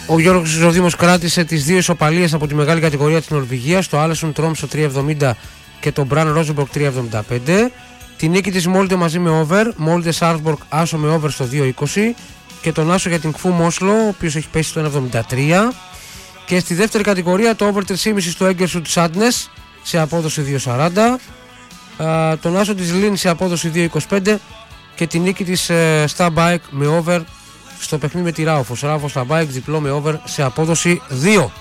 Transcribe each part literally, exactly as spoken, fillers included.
Ο Γιώργος Ζωδήμος κράτησε τις δύο ισοπαλίες από τη μεγάλη κατηγορία της Νορβηγίας, το Άλεσον Τρόμσο τρία εβδομήντα και το Μπραν Ρόζενμπορκ τρία εβδομήντα πέντε. Τη νίκη της Μόλντε μαζί με over, Μόλντε Σάρσμπορκ άσο με over στο δύο είκοσι και τον άσο για την Κφού Μόσλο, ο οποίος έχει πέσει στο ένα εβδομήντα τρία. Και στη δεύτερη κατηγορία το over τρία κόμμα πέντε στο Έγκερσουτ Σάντνες σε απόδοση δύο σαράντα, α, τον άσο της Λίν σε απόδοση δύο είκοσι πέντε και τη νίκη της ε, Stabike με over στο παιχνίδι με τη Ράουφος. Ράουφος Stabike διπλό με over σε απόδοση δύο.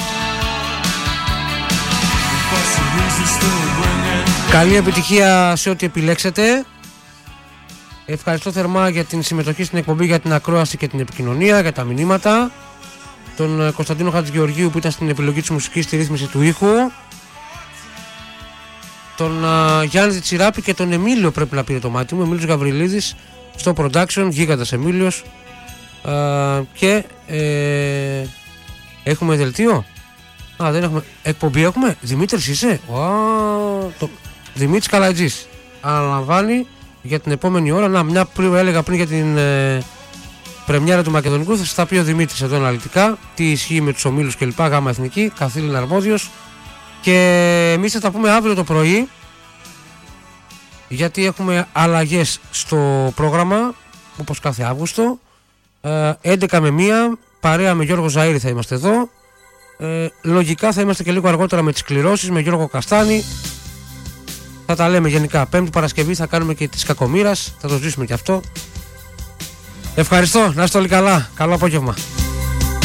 Καλή επιτυχία σε ό,τι επιλέξετε. Ευχαριστώ θερμά για την συμμετοχή στην εκπομπή, για την ακρόαση και την επικοινωνία, για τα μηνύματα. Τον Κωνσταντίνο Χατζηγεωργίου που ήταν στην επιλογή της μουσικής, στη ρύθμιση του ήχου. Τον uh, Γιάννη Τσιράπη και τον Εμίλιο, πρέπει να πήρε το μάτι μου, Εμίλιος Γαβριλίδης στο production, γίγαντας Εμίλιος. Uh, και ε, έχουμε δελτίο. Α, δεν έχουμε. Εκπομπή έχουμε. Δημήτρης είσαι. Wow, το... Δημήτρης Καλατζής αναλαμβάνει για την επόμενη ώρα. Να, μια που έλεγα πριν για την ε, πρεμιέρα του Μακεδονικού, θα σας τα πει ο Δημήτρης εδώ αναλυτικά. Τι ισχύει με τους ομίλους κλπ. Γάμα εθνική, καθήλυνα αρμόδιος. Και εμείς θα τα πούμε αύριο το πρωί, γιατί έχουμε αλλαγές στο πρόγραμμα όπως κάθε Αύγουστο. ε, έντεκα με μία παρέα με Γιώργο Ζαΐρη θα είμαστε εδώ. Ε, λογικά θα είμαστε και λίγο αργότερα με τις κληρώσεις με Γιώργο Καστάνη. Θα τα λέμε γενικά. Πέμπτη Παρασκευή θα κάνουμε και της Κακομοίρας. Θα το ζήσουμε και αυτό. Ευχαριστώ. Να είστε όλοι καλά. Καλό απόγευμα.